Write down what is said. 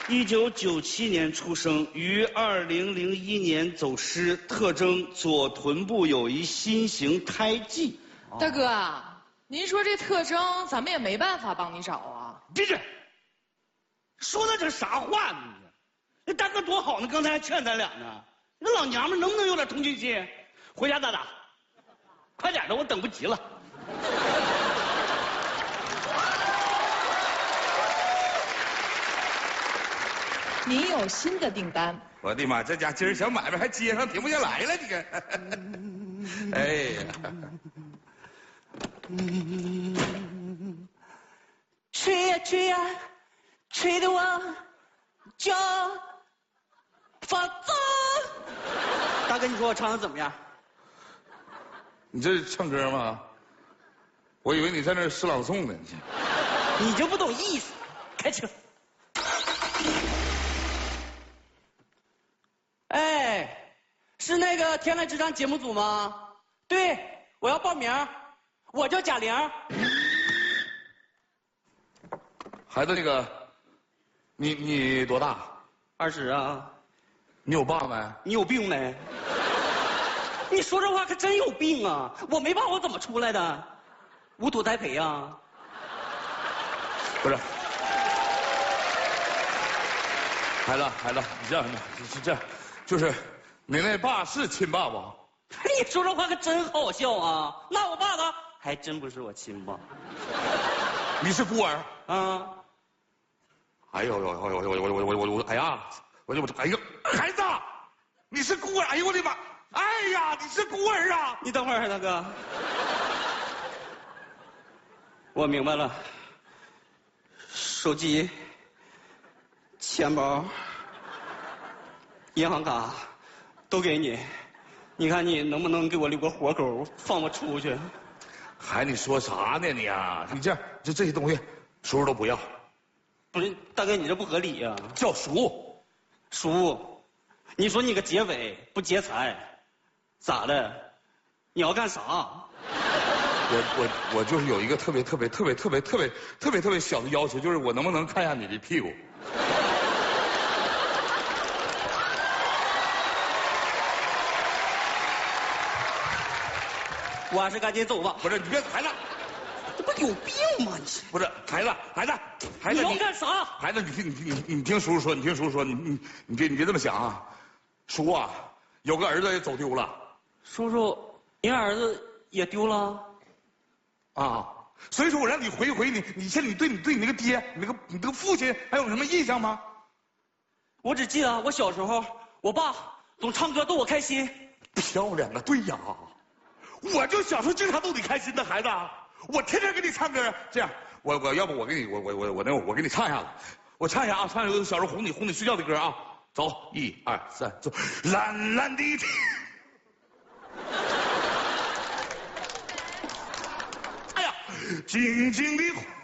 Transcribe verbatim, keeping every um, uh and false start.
一九九七年出生，于二零零一年走失，特征左臀部有一心形胎记。 大哥啊，您说这特征，咱们也没办法帮你找啊。 这是，说的这啥话呢？那大哥多好呢，刚才还劝咱俩呢。那老娘们能不能有点同情心？回家打打，快点的，我等不及了。 您有新的订单。 我的妈，这家今儿小买卖还接上，停不下来了，你看。哎呀， 吹呀吹呀，吹得我脚发抖。大哥，你说我唱的怎么样？ 你这是唱歌吗？我以为你在那儿诗朗诵呢。 你就不懂意思。开车。哎，是那个《天籁之战》节目组吗？对，我要报名。我叫贾玲。 孩子，那个，你你多大？ 二十啊。 你有爸没？ 你有病没？你说这话可真有病啊！我没爸，我怎么出来的？无土栽培呀？ 不是。孩子，孩子，你这样的是这样，就是你那爸是亲爸不？ 你说这话可真好笑啊！那我爸呢？还真不是我亲爸。 你是孤儿啊？ 哎呦呦呦呦呦呦呦呦呦！哎呀，我就我哎呦，孩子，你是孤儿？哎呦我的妈！哎呀，你是孤儿啊！ 你等会儿，大哥。我明白了。手机、钱包、银行卡都给你，你看你能不能给我留个活口，放我出去？ 孩子，你说啥呢你啊？你这样，就这些东西，叔叔都不要。 不是，大哥，你这不合理呀、啊！ 叫叔， 叔，你说你个劫匪不劫财，咋的？你要干啥？ 我我我就是有一个特别特别特别特别特别特别特别小的要求，就是我能不能看一下你的屁股？ 我还是赶紧走吧。 不是，你别孩子， 这不有病吗？你不是孩子，孩子，孩子， 你要干啥？ 孩子，你听你听你你听叔叔说，你听叔叔说，你你你别你别这么想啊，叔啊，有个儿子也走丢了。 叔叔，您儿子也丢了？ 啊，所以说我让你回一回你，你现在你对你对你那个爹，你那个你那个父亲还有什么印象吗？ 我只记得我小时候，我爸总唱歌逗我开心。 漂亮啊，对呀，我就小时候经常逗你开心的孩子，我天天给你唱歌。这样，我我要不我给你我我我我那我给你唱一下子，我唱一下啊，唱一个小时候哄你哄你睡觉的歌啊。走，一二三，走，蓝蓝的天。哎呀，静静的。